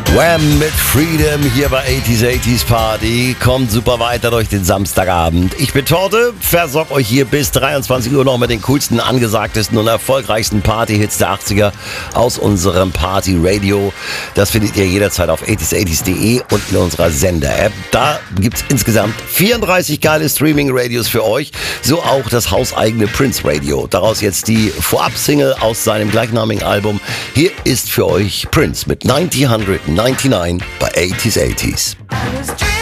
Wham mit Freedom hier bei 80s Party. Kommt super weiter durch den Samstagabend. Ich bin Torte, versorge euch hier bis 23 Uhr noch mit den coolsten, angesagtesten und erfolgreichsten Party-Hits der 80er aus unserem Party-Radio. Das findet ihr jederzeit auf 80s80s.de und in unserer Sender-App. Da gibt's insgesamt 34 geile Streaming-Radios für euch, so auch das hauseigene Prince-Radio. Daraus jetzt die Vorab-Single aus seinem gleichnamigen Album. Hier ist für euch Prince mit 9099 bei 80s80s.